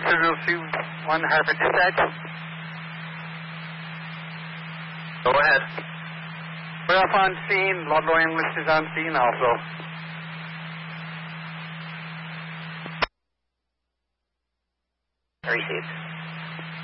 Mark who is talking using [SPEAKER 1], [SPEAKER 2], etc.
[SPEAKER 1] 021 Harvard Dispatch.
[SPEAKER 2] Go ahead.
[SPEAKER 1] We're up on scene. Lord Lorraine List is on scene also.
[SPEAKER 2] Received.